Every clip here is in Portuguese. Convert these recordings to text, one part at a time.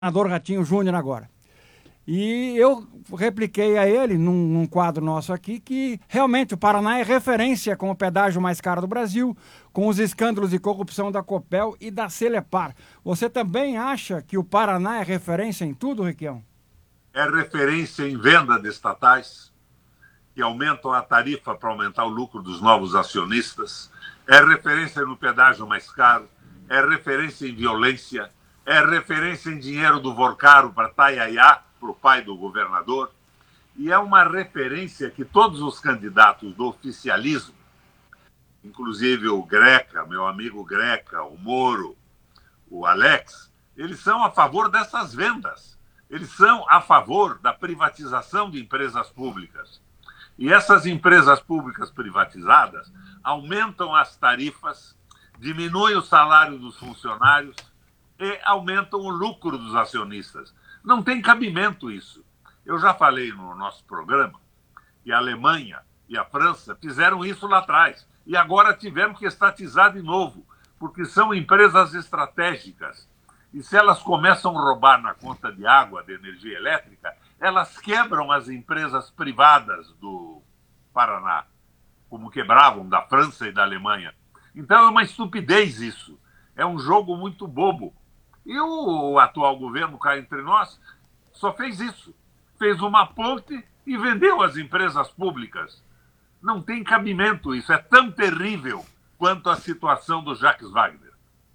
governador Ratinho Júnior agora. E eu repliquei a ele, num quadro nosso aqui, que realmente o Paraná é referência com o pedágio mais caro do Brasil, com os escândalos de corrupção da Copel e da Celepar. Você também acha que o Paraná é referência em tudo, Requião? É referência em venda de estatais, que aumentam a tarifa para aumentar o lucro dos novos acionistas, é referência no pedágio mais caro, é referência em violência, é referência em dinheiro do Vorcaro para Taiaiá, para o pai do governador, e é uma referência que todos os candidatos do oficialismo, inclusive o Greca, meu amigo Greca, o Moro, o Alex, eles são a favor dessas vendas. Eles são a favor da privatização de empresas públicas. E essas empresas públicas privatizadas aumentam as tarifas, diminuem o salário dos funcionários e aumentam o lucro dos acionistas. Não tem cabimento isso. Eu já falei no nosso programa que a Alemanha e a França fizeram isso lá atrás e agora tiveram que estatizar de novo, porque são empresas estratégicas. E se elas começam a roubar na conta de água, de energia elétrica, elas quebram as empresas privadas do Paraná, como quebravam da França e da Alemanha. Então é uma estupidez isso. É um jogo muito bobo. E o atual governo, cá entre nós, só fez isso. Fez uma ponte e vendeu as empresas públicas. Não tem cabimento isso. É tão terrível quanto a situação do Jacques Wagner.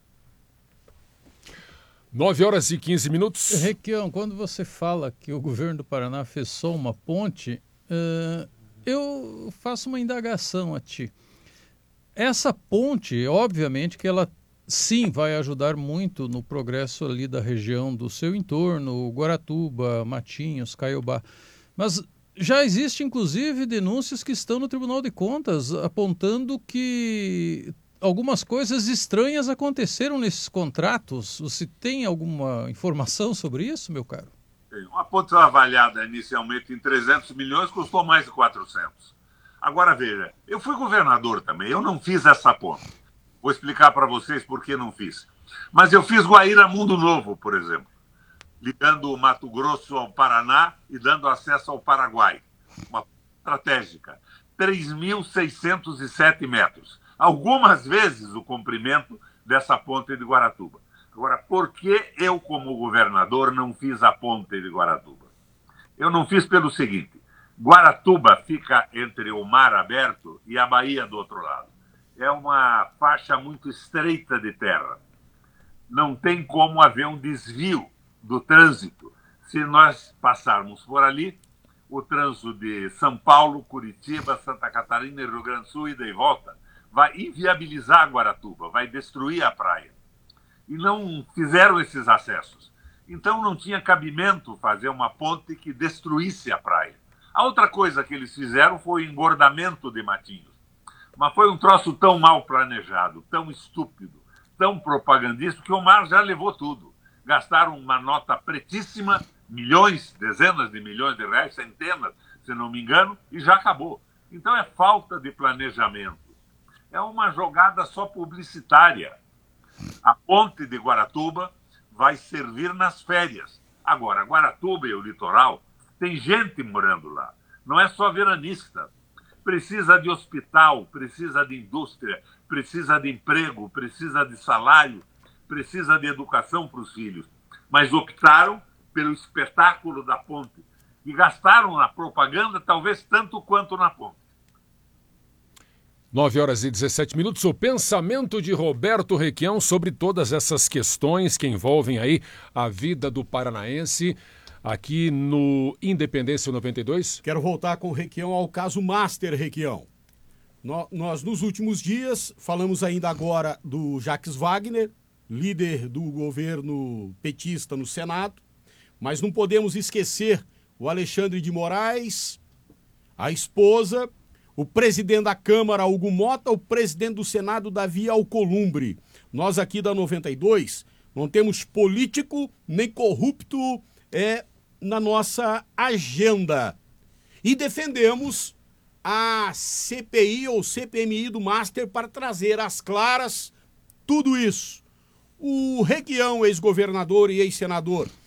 9h15. Requião, quando você fala que o governo do Paraná fez só uma ponte, eu faço uma indagação a ti. Essa ponte, obviamente que ela sim vai ajudar muito no progresso ali da região do seu entorno, Guaratuba, Matinhos, Caiobá. Mas já existe inclusive denúncias que estão no Tribunal de Contas apontando que algumas coisas estranhas aconteceram nesses contratos. Você tem alguma informação sobre isso, meu caro? Uma ponte avaliada inicialmente em 300 milhões custou mais de 400. Agora veja, eu fui governador também, eu não fiz essa ponte. Vou explicar para vocês por que não fiz. Mas eu fiz Guaíra Mundo Novo, por exemplo, ligando o Mato Grosso ao Paraná e dando acesso ao Paraguai. Uma estratégica. 3.607 metros. Algumas vezes o comprimento dessa ponte de Guaratuba. Agora, por que eu, como governador, não fiz a ponte de Guaratuba? Eu não fiz pelo seguinte. Guaratuba fica entre o mar aberto e a Bahia do outro lado. É uma faixa muito estreita de terra. Não tem como haver um desvio do trânsito. Se nós passarmos por ali, o trânsito de São Paulo, Curitiba, Santa Catarina e Rio Grande do Sul, ida e volta, vai inviabilizar Guaratuba, vai destruir a praia. E não fizeram esses acessos. Então não tinha cabimento fazer uma ponte que destruísse a praia. A outra coisa que eles fizeram foi o engordamento de Matinhos. Mas foi um troço tão mal planejado, tão estúpido, tão propagandístico, que o mar já levou tudo. Gastaram uma nota pretíssima, milhões, dezenas de milhões de reais, centenas, se não me engano, e já acabou. Então é falta de planejamento. É uma jogada só publicitária. A ponte de Guaratuba vai servir nas férias. Agora, Guaratuba e o litoral, tem gente morando lá. Não é só veranista. Precisa de hospital, precisa de indústria, precisa de emprego, precisa de salário, precisa de educação para os filhos. Mas optaram pelo espetáculo da ponte e gastaram na propaganda talvez tanto quanto na ponte. 9h17. O pensamento de Roberto Requião sobre todas essas questões que envolvem aí a vida do paranaense aqui no Independência 92. Quero voltar com o Requião ao caso Master, Requião. Nós, nos últimos dias, falamos ainda agora do Jacques Wagner, líder do governo petista no Senado, mas não podemos esquecer o Alexandre de Moraes, a esposa, o presidente da Câmara, Hugo Mota, o presidente do Senado, Davi Alcolumbre. Nós aqui da 92 não temos político nem corrupto na nossa agenda. E defendemos a CPI ou CPMI do Master para trazer às claras tudo isso. O Requião, ex-governador e ex-senador,